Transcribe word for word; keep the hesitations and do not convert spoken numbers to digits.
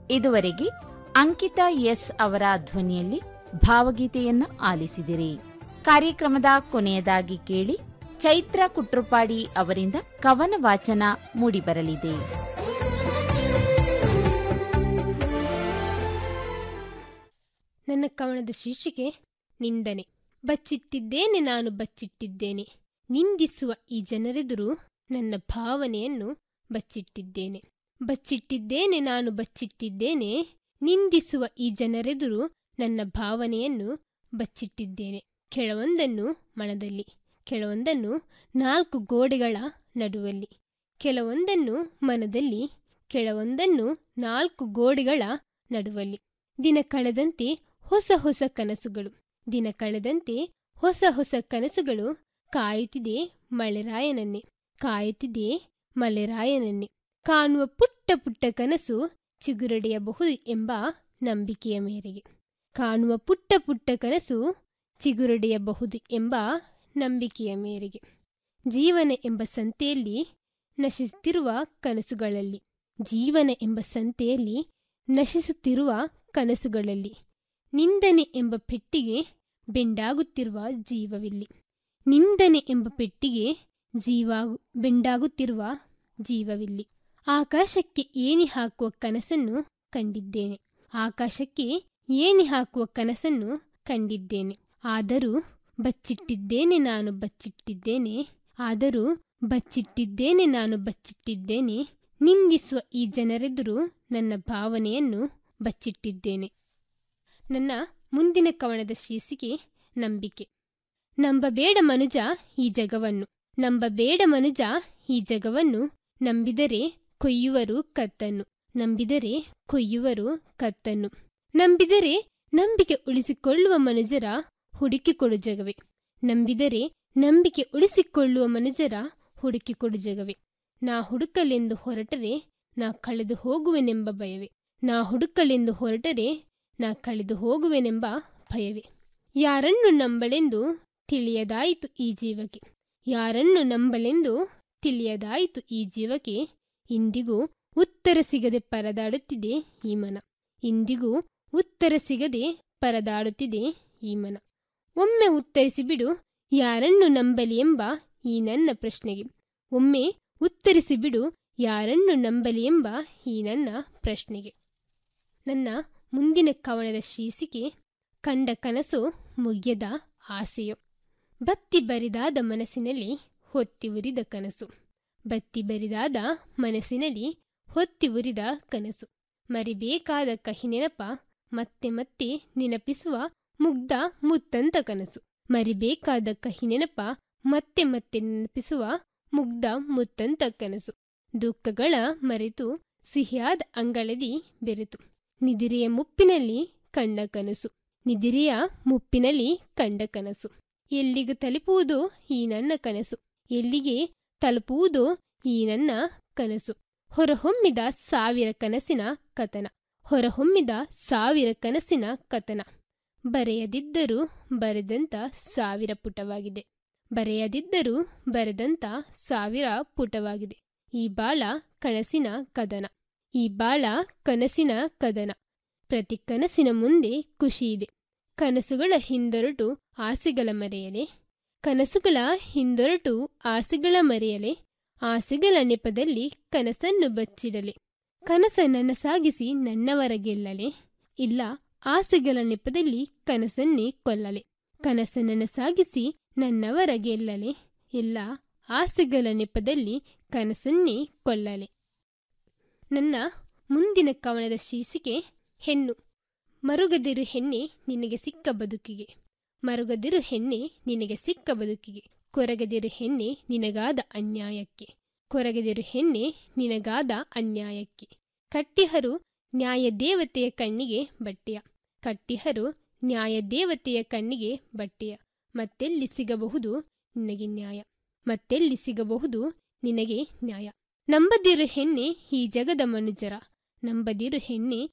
ಇದುವರೆಗೆ ಅಂಕಿತಾ ಎಸ್ ಅವರ ಧ್ವನಿಯಲ್ಲಿ ಭಾವಗೀತೆಯನ್ನ ಆಲಿಸಿದಿರಿ. ಕಾರ್ಯಕ್ರಮದ ಕೊನೆಯದಾಗಿ ಕೇಳಿ ಚೈತ್ರ ಕುಟ್ರುಪಾಡಿ ಅವರಿಂದ ಕವನ ವಾಚನ ಮೂಡಿಬರಲಿದೆ. ನನ್ನ ಕವನದ ಶೀರ್ಷಿಕೆ ನಿಂದನೆ. ಬಚ್ಚಿಟ್ಟಿದ್ದೇನೆ ನಾನು ಬಚ್ಚಿಟ್ಟಿದ್ದೇನೆ, ನಿಂದಿಸುವ ಈ ಜನರೆದುರು ನನ್ನ ಭಾವನೆಯನ್ನು ಬಚ್ಚಿಟ್ಟಿದ್ದೇನೆ. ಬಚ್ಚಿಟ್ಟಿದ್ದೇನೆ ನಾನು ಬಚ್ಚಿಟ್ಟಿದ್ದೇನೆ, ನಿಂದಿಸುವ ಈ ಜನರೆದುರು ನನ್ನ ಭಾವನೆಯನ್ನು ಬಚ್ಚಿಟ್ಟಿದ್ದೇನೆ. ಕೆಲವೊಂದನ್ನು ಮನದಲ್ಲಿ, ಕೆಲವೊಂದನ್ನು ನಾಲ್ಕು ಗೋಡೆಗಳ ನಡುವಲ್ಲಿ, ಕೆಲವೊಂದನ್ನು ಮನದಲ್ಲಿ, ಕೆಲವೊಂದನ್ನು ನಾಲ್ಕು ಗೋಡೆಗಳ ನಡುವಲ್ಲಿ. ದಿನ ಕಳೆದಂತೆ ಹೊಸ ಹೊಸ ಕನಸುಗಳು, ದಿನ ಕಳೆದಂತೆ ಹೊಸ ಹೊಸ ಕನಸುಗಳು ಕಾಯುತ್ತಿದೆ ಮಳೆರಾಯನನ್ನೇ, ಕಾಯುತ್ತಿದೆ ಮಳೆರಾಯನನ್ನೇ. ಕಾಣುವ ಪುಟ್ಟ ಪುಟ್ಟ ಕನಸು ಚಿಗುರೊಡೆಯಬಹುದು ಎಂಬ ನಂಬಿಕೆಯ ಮೇರೆಗೆ, ಕಾಣುವ ಪುಟ್ಟ ಪುಟ್ಟ ಕನಸು ಚಿಗುರೊಡೆಯಬಹುದು ಎಂಬ ನಂಬಿಕೆಯ ಮೇರೆಗೆ. ಜೀವನ ಎಂಬ ಸಂತೆಯಲ್ಲಿ ನಶಿಸುತ್ತಿರುವ ಕನಸುಗಳಲ್ಲಿ, ಜೀವನ ಎಂಬ ಸಂತೆಯಲ್ಲಿ ನಶಿಸುತ್ತಿರುವ ಕನಸುಗಳಲ್ಲಿ, ನಿಂದನೆ ಎಂಬ ಪೆಟ್ಟಿಗೆ ಬೆಂಡಾಗುತ್ತಿರುವ ಜೀವವಿಲ್ಲಿ, ನಿಂದನೆ ಎಂಬ ಪೆಟ್ಟಿಗೆ ಜೀವ ಬೆಂಡಾಗುತ್ತಿರುವ ಜೀವವಿಲ್ಲಿ. ಆಕಾಶಕ್ಕೆ ಏಣಿ ಹಾಕುವ ಕನಸನ್ನು ಕಂಡಿದ್ದೇನೆ, ಆಕಾಶಕ್ಕೆ ಏಣಿ ಹಾಕುವ ಕನಸನ್ನು ಕಂಡಿದ್ದೇನೆ. ಆದರೂ ಬಚ್ಚಿಟ್ಟಿದ್ದೇನೆ ನಾನು ಬಚ್ಚಿಟ್ಟಿದ್ದೇನೆ, ಆದರೂ ಬಚ್ಚಿಟ್ಟಿದ್ದೇನೆ ನಾನು ಬಚ್ಚಿಟ್ಟಿದ್ದೇನೆ, ನಿಂದಿಸುವ ಈ ಜನರೆದುರು ನನ್ನ ಭಾವನೆಯನ್ನು ಬಚ್ಚಿಟ್ಟಿದ್ದೇನೆ. ನನ್ನ ಮುಂದಿನ ಕವನದ ಶೀರ್ಷಿಕೆ ನಂಬಿಕೆ. ನಂಬಬೇಡ ಮನುಜ ಈ ಜಗವನ್ನು, ನಂಬಬೇಡ ಮನುಜ ಈ ಜಗವನ್ನು, ನಂಬಿದರೆ ಕೊಯ್ಯುವರು ಕತ್ತನ್ನು, ನಂಬಿದರೆ ಕೊಯ್ಯುವರು ಕತ್ತನ್ನು. ನಂಬಿದರೆ ನಂಬಿಕೆ ಉಳಿಸಿಕೊಳ್ಳುವ ಮನುಜರ ಹುಡುಕಿಕೊಡು ಜಗವೇ, ನಂಬಿದರೆ ನಂಬಿಕೆ ಉಳಿಸಿಕೊಳ್ಳುವ ಮನುಜರ ಹುಡುಕಿಕೊಡು ಜಗವೇ. ನಾ ಹುಡುಕಲೆಂದು ಹೊರಟರೆ ನಾ ಕಳೆದು ಹೋಗುವೆನೆಂಬ ಭಯವೇ, ನಾ ಹುಡುಕಲೆಂದು ಹೊರಟರೆ ನಾ ಕಳೆದು ಹೋಗುವೆನೆಂಬ ಭಯವೇ. ಯಾರನ್ನು ನಂಬಲೆಂದು ತಿಳಿಯದಾಯಿತು ಈ ಜೀವಕ್ಕೆ, ಯಾರನ್ನು ನಂಬಲೆಂದು ತಿಳಿಯದಾಯಿತು ಈ ಜೀವಕ್ಕೆ. ಇಂದಿಗೂ ಉತ್ತರ ಸಿಗದೆ ಪರದಾಡುತ್ತಿದೆ ಈ ಮನ, ಇಂದಿಗೂ ಉತ್ತರ ಸಿಗದೆ ಪರದಾಡುತ್ತಿದೆ ಈ ಮನ. ಒಮ್ಮೆ ಉತ್ತರಿಸಿಬಿಡು ಯಾರನ್ನು ನಂಬಲಿ ಎಂಬ ಈ ನನ್ನ ಪ್ರಶ್ನೆಗೆ, ಒಮ್ಮೆ ಉತ್ತರಿಸಿಬಿಡು ಯಾರನ್ನು ನಂಬಲಿ ಎಂಬ ಈ ನನ್ನ ಪ್ರಶ್ನೆಗೆ. ನನ್ನ ಮುಂದಿನ ಕವನದ ಶೀರ್ಷಿಕೆ ಕಂಡ ಕನಸು ಮುಗಿಯದ ಆಸೆಯೋ. ಬತ್ತಿ ಬರಿದಾದ ಮನಸ್ಸಿನಲ್ಲಿ ಹೊತ್ತಿ ಉರಿದ ಕನಸು, ಬತ್ತಿ ಬರಿದಾದ ಮನಸ್ಸಿನಲ್ಲಿ ಹೊತ್ತಿ ಉರಿದ ಕನಸು. ಮರಿಬೇಕಾದ ಕಹಿ ನೆನಪ ಮತ್ತೆ ಮತ್ತೆ ನೆನಪಿಸುವ ಮುಗ್ಧ ಮುತ್ತಂತ ಕನಸು, ಮರಿಬೇಕಾದ ಕಹಿ ನೆನಪ ಮತ್ತೆ ಮತ್ತೆ ನೆನಪಿಸುವ ಮುಗ್ಧ ಮುತ್ತಂತ ಕನಸು. ದುಃಖಗಳ ಮರೆತು ಸಿಹಿಯಾದ ಅಂಗಳದಿ ಬೆರೆತು, ನಿದಿರೆಯ ಮುಪ್ಪಿನಲ್ಲಿ ಕಂಡ ಕನಸು, ನಿದಿರೆಯ ಮುಪ್ಪಿನಲ್ಲಿ ಕಂಡ ಕನಸು. ಎಲ್ಲಿಗೆ ತಲುಪುವುದು ಈ ನನ್ನ ಕನಸು, ಎಲ್ಲಿಗೆ ತಲುಪುವುದು ಈ ನನ್ನ ಕನಸು. ಹೊರಹೊಮ್ಮಿದ ಸಾವಿರ ಕನಸಿನ ಕಥನ, ಹೊರಹೊಮ್ಮಿದ ಸಾವಿರ ಕನಸಿನ ಕಥನ. ಬರೆಯದಿದ್ದರೂ ಬರೆದಂತ ಸಾವಿರ ಪುಟವಾಗಿದೆ, ಬರೆಯದಿದ್ದರೂ ಬರೆದಂತ ಸಾವಿರ ಪುಟವಾಗಿದೆ. ಈ ಬಾಳ ಕನಸಿನ ಕದನ, ಈ ಬಾಳ ಕನಸಿನ ಕದನ. ಪ್ರತಿ ಕನಸಿನ ಮುಂದೆ ಖುಷಿಯಿದೆ, ಕನಸುಗಳ ಹಿಂದೊರಟು ಆಸೆಗಳ ಮರೆಯಲೆ, ಕನಸುಗಳ ಹಿಂದೊರಟು ಆಸೆಗಳ ಮರೆಯಲೆ. ಆಸೆಗಳ ನೆಪದಲ್ಲಿ ಕನಸನ್ನು ಬಚ್ಚಿಡಲೆ, ಕನಸ ನನಸಾಗಿಸಿ ನನ್ನವರ ಗೆಲ್ಲಲೆ. ಇಲ್ಲ ಆಸೆಗಳ ನೆಪದಲ್ಲಿ ಕನಸನ್ನೇ ಕೊಲ್ಲಲೆ, ಕನಸ ನನಸಾಗಿಸಿ ನನ್ನವರ ಗೆಲ್ಲಲೆ. ಇಲ್ಲ ಆಸೆಗಳ ನೆಪದಲ್ಲಿ ಕನಸನ್ನೇ ಕೊಲ್ಲಲೆ. ನನ್ನ ಮುಂದಿನ ಕವನದ ಶೀರ್ಷಿಕೆ ಹೆಣ್ಣು. ಮರುಗದಿರು ಹೆಣ್ಣೆ ನಿನಗೆ ಸಿಕ್ಕ ಬದುಕಿಗೆ, ಮರುಗದಿರು ಹೆಣ್ಣೆ ನಿನಗೆ ಸಿಕ್ಕ ಬದುಕಿಗೆ. ಕೊರಗದಿರು ಹೆಣ್ಣೆ ನಿನಗಾದ ಅನ್ಯಾಯಕ್ಕೆ, ಕೊರಗದಿರು ಹೆಣ್ಣೆ ನಿನಗಾದ ಅನ್ಯಾಯಕ್ಕೆ. ಕಟ್ಟಿಹರು ನ್ಯಾಯ ದೇವತೆಯ ಕಣ್ಣಿಗೆ ಬಟ್ಟೆಯ, ಕಟ್ಟಿಹರು ನ್ಯಾಯ ದೇವತೆಯ ಕಣ್ಣಿಗೆ ಬಟ್ಟೆಯ. ಮತ್ತೆಲ್ಲಿ ಸಿಗಬಹುದು ನಿನಗೆ ನ್ಯಾಯ, ಮತ್ತೆಲ್ಲಿ ಸಿಗಬಹುದು ನಿನಗೆ ನ್ಯಾಯ. ನಂಬದಿರು ಹೆಣ್ಣೆ ಈ ಜಗದ ಮನುಜರ, ನಂಬದಿರು ಹೆಣ್ಣೆ